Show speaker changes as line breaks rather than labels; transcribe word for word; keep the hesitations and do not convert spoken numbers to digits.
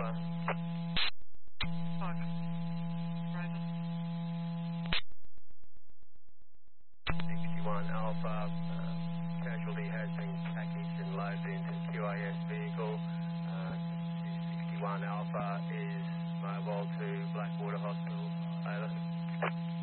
Alpha. sixty-one Alpha, uh, casualty has been packaged and loaded into Q A S vehicle. Uh, sixty-one Alpha is mobile to Blackwater Hospital. Over.